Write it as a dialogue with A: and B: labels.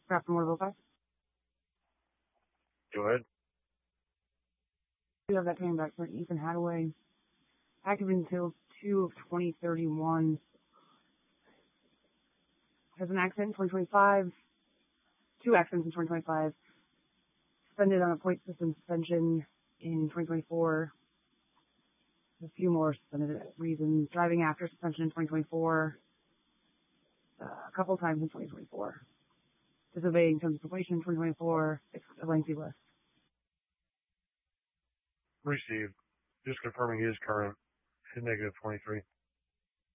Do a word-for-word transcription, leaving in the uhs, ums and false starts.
A: Craft from Waterville five.
B: Go ahead.
A: We have that coming back for Ethan Hadaway. Active until two of twenty thirty-one. Has an accident in twenty twenty-five. Two accidents in twenty twenty-five. Suspended on a point system suspension in twenty twenty-four. A few more suspended reasons. Driving after suspension in twenty twenty-four. Uh, a couple times in twenty twenty-four. Disobeying terms of probation in twenty twenty-four. It's a lengthy list.
B: Received. Just confirming his current. His negative twenty-three.